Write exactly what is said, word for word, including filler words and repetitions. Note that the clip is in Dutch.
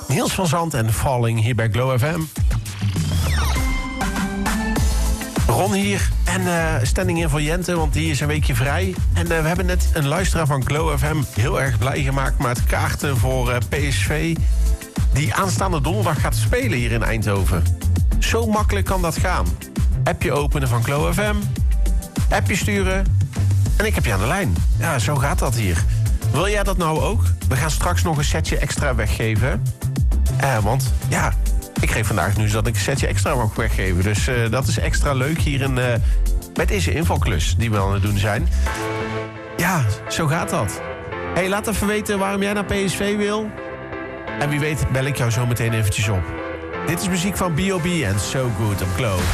Niels van Zand en Falling hier bij Glow F M. Ron hier en uh, standing in voor Jente, want die is een weekje vrij. En uh, we hebben net een luisteraar van Glow F M heel erg blij gemaakt met kaarten voor uh, P S V... die aanstaande donderdag gaat spelen hier in Eindhoven. Zo makkelijk kan dat gaan. Appje openen van Glow F M, appje sturen en ik heb je aan de lijn. Ja, zo gaat dat hier. Wil jij dat nou ook? We gaan straks nog een setje extra weggeven. Eh, want ja, ik geef vandaag nieuws dat ik een setje extra mag weggeven. Dus uh, dat is extra leuk hier in, uh, met deze invalklus die we aan het doen zijn. Ja, zo gaat dat. Hey, laat even weten waarom jij naar P S V wil. En wie weet bel ik jou zo meteen eventjes op. Dit is muziek van B O B en So Good op Glow.